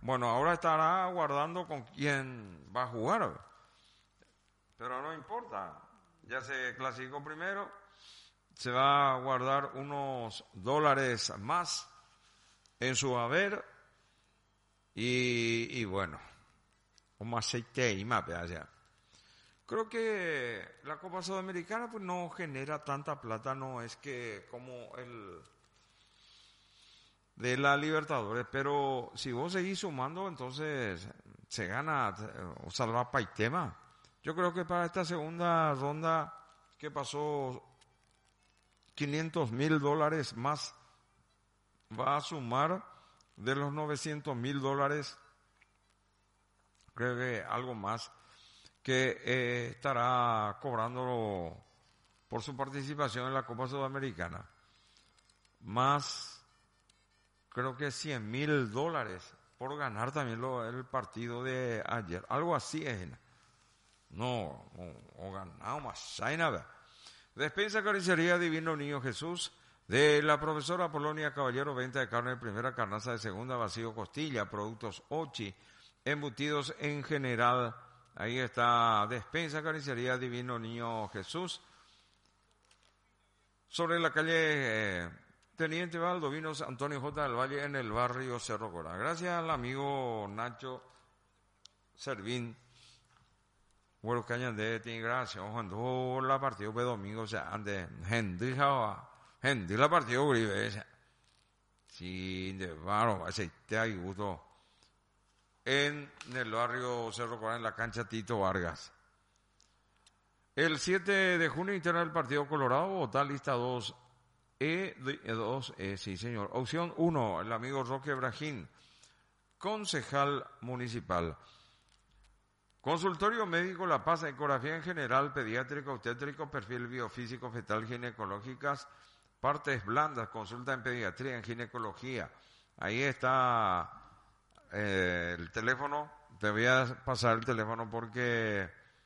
Bueno, ahora estará guardando con quién va a jugar, pero no importa. Ya se clasificó primero, se va a guardar unos dólares más en su haber y bueno, como aceite y más, ya. Creo que la Copa Sudamericana pues no genera tanta plata, no es que como el de la Libertadores, pero si vos seguís sumando, entonces se gana o salva Paitema. Yo creo que para esta segunda ronda que pasó $500,000 más, va a sumar de los $900,000, creo que algo más, que estará cobrando por su participación en la Copa Sudamericana. Más, creo que $100,000 por ganar también el partido de ayer. Algo así es. No, o ganado más. Despensa Carnicería Divino Niño Jesús, de la profesora Polonia Caballero, venta de carne de primera, carnaza de segunda, vacío, costilla, productos Ochi, embutidos en general. Ahí está Despensa Carnicería Divino Niño Jesús. Sobre la calle Teniente Valdovinos Antonio J. del Valle, en el barrio Cerro Cora. Gracias al amigo Nacho Servín. Bueno, Cañandé tiene gracias. Cuando la partido de domingo, o sea, ande, gente la partido gribe, sí, de varo, aceite hay gusto. En el barrio Cerro Cora, en la cancha Tito Vargas. El 7 de junio interna del Partido Colorado, Bogotá, lista 2. Sí señor. Opción 1, el amigo Roque Brajín, concejal municipal. Consultorio médico La Paz, ecografía en general, pediátrico, obstétrico, perfil biofísico, fetal, ginecológicas, partes blandas, consulta en pediatría, en ginecología. Ahí está el teléfono. Te voy a pasar el teléfono porque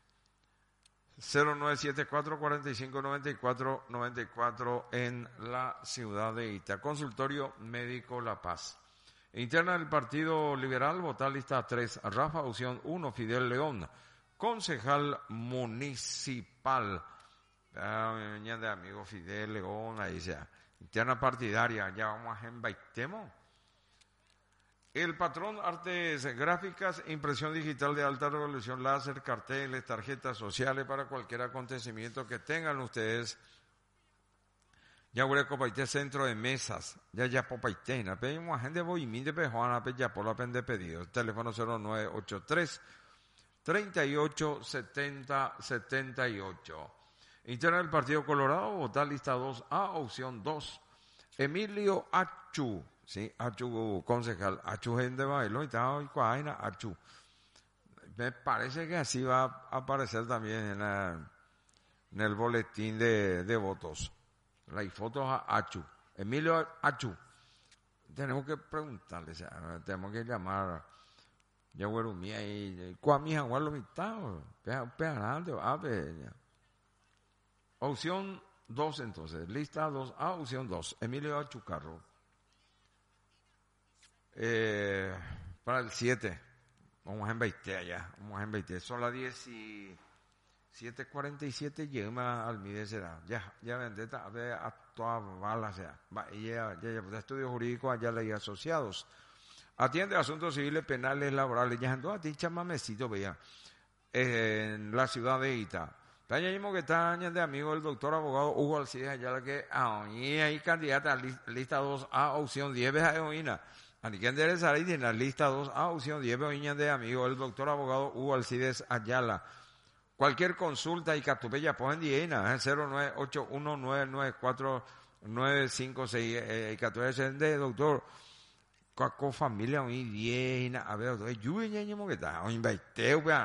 0974-4594-94 en la ciudad de Ita. Consultorio médico La Paz. Interna del Partido Liberal, votar lista 3. Rafa, opción 1, Fidel León, concejal municipal. De amigo Fidel León, ahí sea. Interna partidaria, ya vamos a embaitemos. El patrón Artes Gráficas, impresión digital de alta resolución, láser, carteles, tarjetas sociales para cualquier acontecimiento que tengan ustedes. Ya huele copaité centro de mesas, ya popaité, na pedimos a gente movimiento de Juana ya por la pende pedido. Teléfono 0983 38 70 78. Interna del Partido Colorado, votar lista 2A, opción 2. Emilio Achu, sí, Achu concejal, Achu gente bailó y estaba cuaina Achu. Me parece que así va a aparecer también en el boletín de votos. La fotos a Achu, Emilio Achu. Tenemos que preguntarle, tenemos que llamar ya güero mía y cuami jaguar lo mitad, pegarante, opción 2 entonces, lista 2A, opción 2, Emilio Achu Carro. Para el 7, vamos a embaite allá, son las 17:47, llega al MIDE será, ya vendetta, a toda bala sea, ya estudio jurídico allá ley asociados, atiende asuntos civiles, penales, laborales, ya ando a ti chamamecito, veía, en la ciudad de Ita. Allá mismo que está de amigo el doctor abogado Hugo Alcides Ayala, que ahí candidata a lista 2A, opción 10, de heroína. A quien debe salir en la lista 2A, opción 10, de amigo el doctor abogado Hugo Alcides Ayala. Cualquier consulta y catupeya pueden diena, 0981994956, catupeya de doctor, con familia, muy bien, a ver, yo ñaño que está, o invaiteo, pues,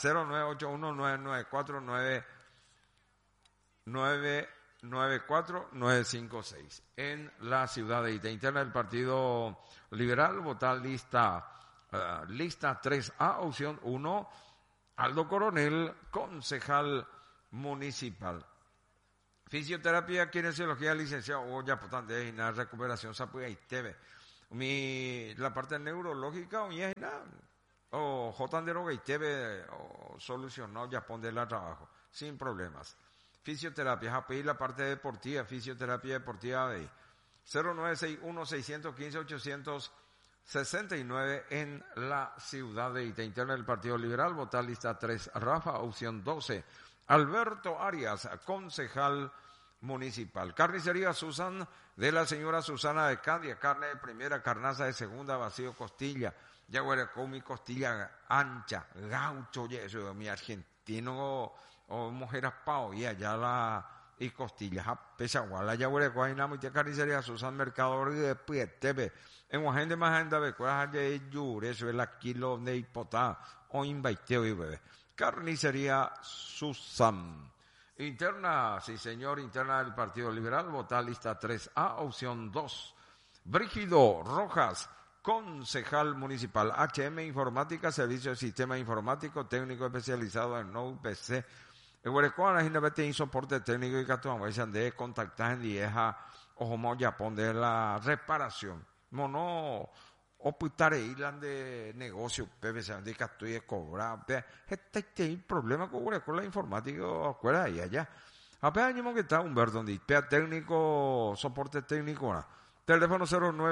0981994956, en la ciudad de Ita. Interna del Partido Liberal, votar lista 3A, opción 1, Aldo Coronel, concejal municipal. Fisioterapia, kinesiología, licenciado Oya Potante, y recuperación Zapuya y TV. La parte neurológica, o Jotandero Gaitebe, o solucionó ya ponerla a trabajo, sin problemas. Fisioterapia, a pedir la parte deportiva, fisioterapia deportiva de 0961-615-869 en la ciudad de Ita. Interna del Partido Liberal, votar lista 3, Rafa, opción 12. Alberto Arias, concejal municipal. Carnicería Susan, de la señora Susana de Candia, carne de primera, carnaza de segunda, vacío costilla, ya con mi costilla ancha, gaucho, y eso, mi argentino, o mujeres pao, y allá y costillas, pesa guala, ya huele con una mucha carnicería Susan, mercador y de Pietebe, en una gente más anda, ve, cuál de yure, eso es la kilo de hipotá, o invaiteo y bebé. Carnicería Susan. Interna, sí señor, interna del Partido Liberal, votar lista 3A, opción 2. Brígido Rojas, concejal municipal. HM Informática, Servicio de Sistema Informático, técnico especializado en NoPC. El Huerecoa, la gente tiene soporte técnico y que de contactar en vieja, ojo, ya poner la reparación. Mono, oputare island de negocio, PVC, de que estoy de cobrar, este hay problema con la informática, acuerda ahí allá. Apenas que está Humberto, donde técnico, soporte técnico, ¿no? Teléfono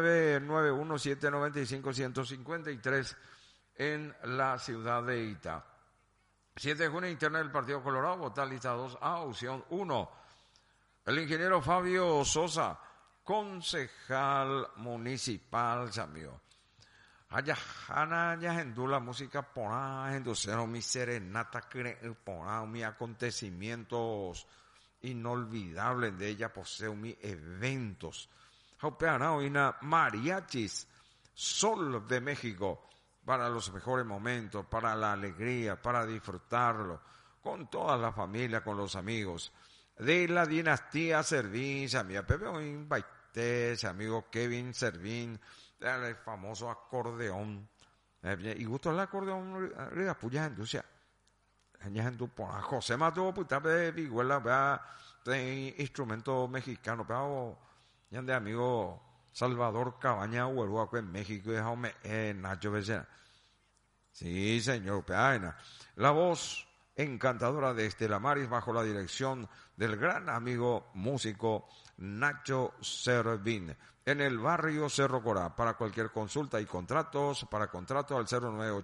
0991-795-153 en la ciudad de Ita. 7 de junio, interna del Partido Colorado, votar lista 2A, opción 1. El ingeniero Fabio Sosa, concejal municipal, amigo. Allá, ya en la música pona, en mi serenata, pona, mis acontecimientos inolvidables de ella, poseo mis eventos. Mariachis, Sol de México, para los mejores momentos, para la alegría, para disfrutarlo, con toda la familia, con los amigos. De la dinastía Servín, mi Pepe Baité, amigo Kevin Servín, el famoso acordeón. Y gusto el acordeón, puya industria. José Mateo, puta, vea, de instrumento mexicano, pero ya de amigo Salvador Cabaña, Hueruaco en México, y Nacho Becerra. Sí, señor, peana. La voz encantadora de Estela Maris, bajo la dirección del gran amigo músico Nacho Servín, en el barrio Cerro Corá. Para cualquier consulta y contratos, para contrato al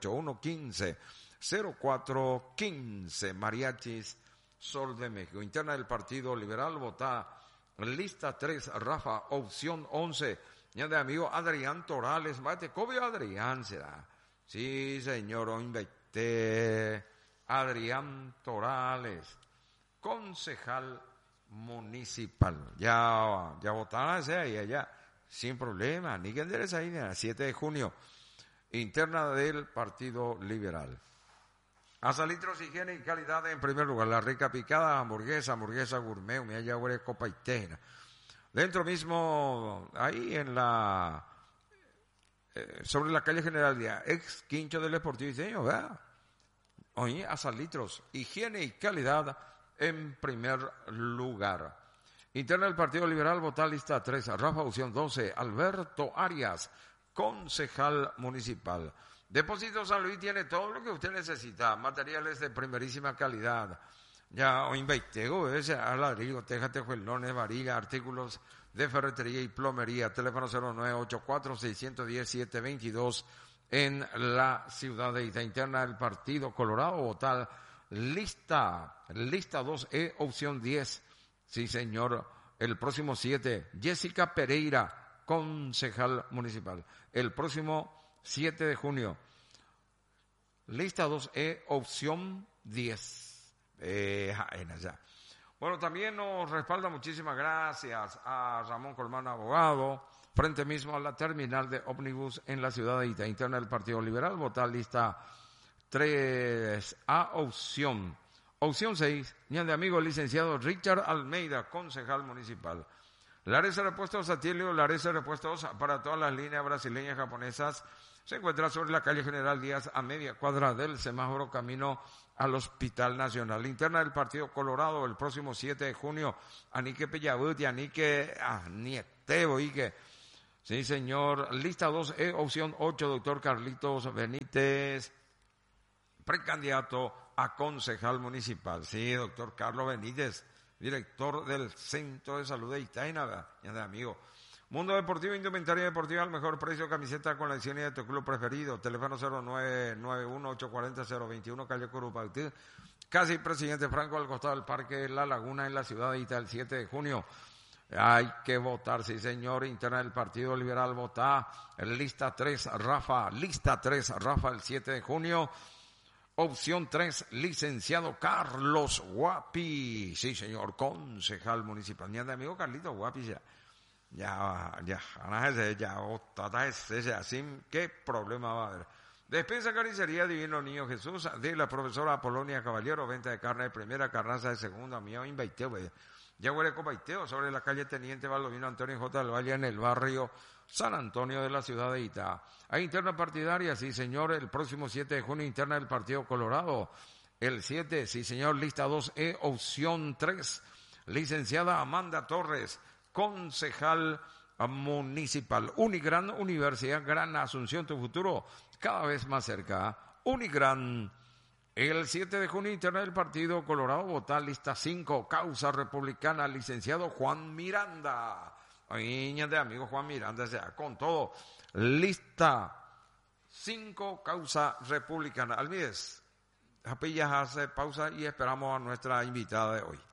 0981-15-0415. Mariachis Sol de México. Interna del Partido Liberal, vota lista 3, Rafa, opción 11. Ya de amigo Adrián Torales, mate, ¿cómo Adrián será? Sí, señor, invité Adrián Torales, concejal municipal. Ya votaron ahí allá, sin problema, ni que endereza ahí, 7 de junio, interna del Partido Liberal. Hasta litros, higiene y calidad en primer lugar. La rica picada, hamburguesa gourmet, mi allá huele copa y tejera. Dentro mismo, ahí en la, sobre la calle General Díaz, ex quincho del Esportivo Diseño, ¿verdad? Oye, hasta litros, higiene y calidad en primer lugar. Interna del Partido Liberal, votar lista 3, Rafa, opción 12, Alberto Arias, concejal municipal. Depósito San Luis tiene todo lo que usted necesita, materiales de primerísima calidad. Ya, o inveitego, a ladrillo, teja, tejuelones, varilla, artículos de ferretería y plomería. Teléfono 0984-610-722 en la ciudad de Ita. Interna del Partido Colorado, votar lista 2E, opción 10. Sí, señor. El próximo 7, Jessica Pereira, concejal municipal. El próximo 7 de junio. Lista 2E, opción 10. Bueno, también nos respalda, muchísimas gracias a Ramón Colmán, abogado, frente mismo a la terminal de ómnibus en la ciudad de Ita. Interna del Partido Liberal, votar lista 3A, opción 6, ñan de amigo licenciado Richard Almeida, concejal municipal. Laresa Repuestos Atilio, Laresa Repuestos para todas las líneas brasileñas, japonesas, se encuentra sobre la calle General Díaz, a media cuadra del semáforo camino al Hospital Nacional. Interna del Partido Colorado, el próximo 7 de junio, Anique Pellavut y Anique Nietebo, y que Sí, señor. Lista 2E, opción 8, doctor Carlitos Benítez, precandidato a concejal municipal. Sí, doctor Carlos Benítez, director del Centro de Salud de Itaina, ya de amigo. Mundo Deportivo, indumentaria deportiva al mejor precio, camiseta con la insignia de tu club preferido. Teléfono 0991-840-021, calle Curupaití. Casi Presidente Franco, al costado del Parque La Laguna, en la ciudad de Ita, el 7 de junio. Hay que votar, sí señor. Interna del Partido Liberal, vota. Lista 3, Rafa. Lista 3, Rafa, el 7 de junio. Opción 3, licenciado Carlos Guapi. Sí señor, concejal municipal. Mi amigo Carlito Guapi ya, sin qué problema va a haber. Despensa Carnicería Divino Niño Jesús, de la profesora Polonia Caballero, venta de carne de primera, carnaza de segunda, mío, inveiteo, ya huele copaiteo, sobre la calle Teniente Baldovino Antonio J. del Valle, en el barrio San Antonio de la ciudad de Ita. Hay interna partidaria, sí señor, el próximo 7 de junio, interna del Partido Colorado. El 7, sí señor, lista 2E, opción 3, licenciada Amanda Torres, concejal municipal. Unigran, Universidad Gran Asunción, tu futuro cada vez más cerca. Unigran. El 7 de junio, interna del Partido Colorado, vota lista 5, causa republicana, licenciado Juan Miranda. Niña de amigo Juan Miranda, ya con todo. Lista 5, causa republicana. Almides, Japillas hace pausa y esperamos a nuestra invitada de hoy.